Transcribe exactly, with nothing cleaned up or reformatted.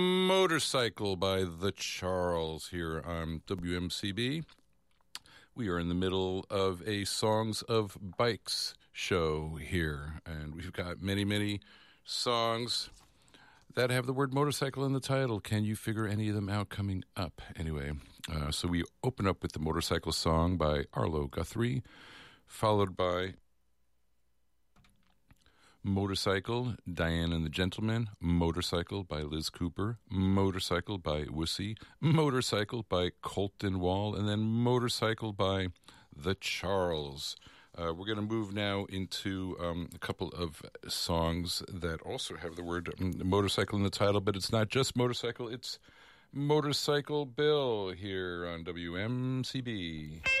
Motorcycle by The Charles here on W M C B. We are in the middle of a Songs of Bikes show here, and we've got many, many songs that have the word motorcycle in the title. Can you figure any of them out coming up? Anyway, uh, so we open up with the motorcycle song by Arlo Guthrie, followed by Motorcycle, Diane and the Gentleman, Motorcycle by Liz Cooper, Motorcycle by Wussy, Motorcycle by Colton Wall, and then Motorcycle by The Charles. Uh, we're going to move now into um, a couple of songs that also have the word motorcycle in the title, but it's not just motorcycle, it's Motorcycle Bill here on W M C B.